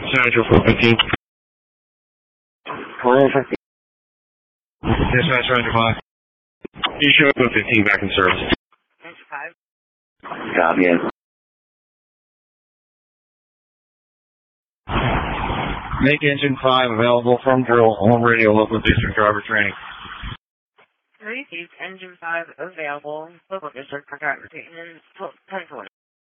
Central 415. 415. Dispatch Ranger 5. You show up 15 back in service. Ranger 5. Copy it. Make engine 5 available from drill on radio local district driver training. Received engine 5 available, local district for driver training, 1020.